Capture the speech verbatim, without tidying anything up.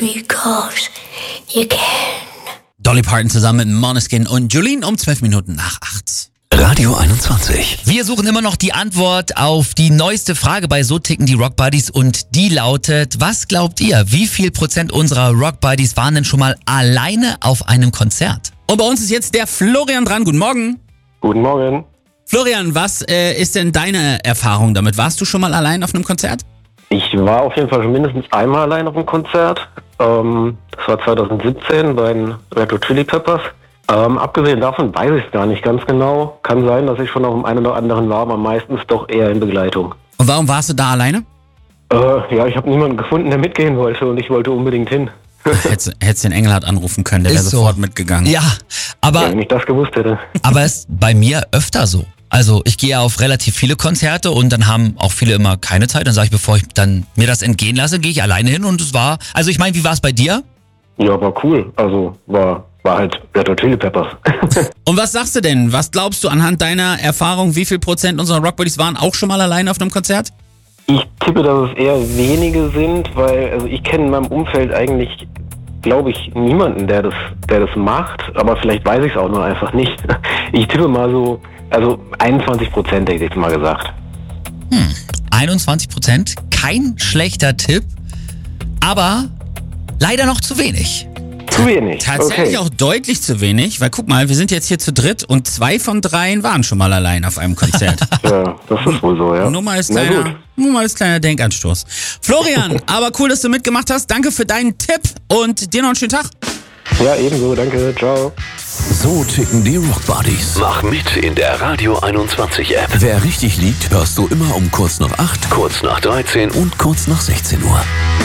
Because you can. Dolly Parton zusammen mit Måneskin und Jolene um zwölf Minuten nach acht. Radio einundzwanzig. Wir suchen immer noch die Antwort auf die neueste Frage bei So ticken die Rock Buddies und die lautet, was glaubt ihr, wie viel Prozent unserer Rock Buddies waren denn schon mal alleine auf einem Konzert? Und bei uns ist jetzt der Florian dran. Guten Morgen. Guten Morgen. Florian, was äh, ist denn deine Erfahrung damit? Warst du schon mal allein auf einem Konzert? Ich war auf jeden Fall schon mindestens einmal allein auf einem Konzert. Ähm, das war zwanzig siebzehn bei den Red Hot Chili Peppers. Ähm, abgesehen davon weiß ich es gar nicht ganz genau. Kann sein, dass ich schon auf dem einen oder anderen war, aber meistens doch eher in Begleitung. Und warum warst du da alleine? Äh, ja, ich habe niemanden gefunden, der mitgehen wollte und ich wollte unbedingt hin. Hättest, hättest den Engelhardt anrufen können, der wäre Ist so. sofort mitgegangen. Ja, Ja, aber, wenn ich das gewusst hätte. aber es ist bei mir öfter so. Also ich gehe auf relativ viele Konzerte und dann haben auch viele immer keine Zeit. Dann sage ich, bevor ich dann mir das entgehen lasse, gehe ich alleine hin und es war, also ich meine, wie war es bei dir? Ja, war cool. Also war, war halt Red Hot Chili Peppers. Und was sagst du denn? Was glaubst du anhand deiner Erfahrung, wie viel Prozent unserer Rock Buddies waren auch schon mal alleine auf einem Konzert? Ich tippe, dass es eher wenige sind, weil also ich kenne in meinem Umfeld eigentlich, glaube ich, niemanden, der das, der das macht. Aber vielleicht weiß ich es auch nur einfach nicht. Ich tippe mal so, also einundzwanzig Prozent hätte ich jetzt mal gesagt. Hm, einundzwanzig Prozent, kein schlechter Tipp, aber leider noch zu wenig. Zu wenig. Tatsächlich Okay. auch deutlich zu wenig, weil guck mal, wir sind jetzt hier zu dritt und zwei von dreien waren schon mal allein auf einem Konzert. Ja, das ist wohl so, ja. Nur mal als Na kleiner, gut. nur mal als kleiner Denkanstoß. Florian, aber cool, dass du mitgemacht hast. Danke für deinen Tipp und dir noch einen schönen Tag. Ja, ebenso. Danke. Ciao. So ticken die Rock Buddies. Mach mit in der Radio einundzwanzig App. Wer richtig liegt, hörst du immer um kurz nach acht, Kurz nach dreizehn und kurz nach sechzehn Uhr.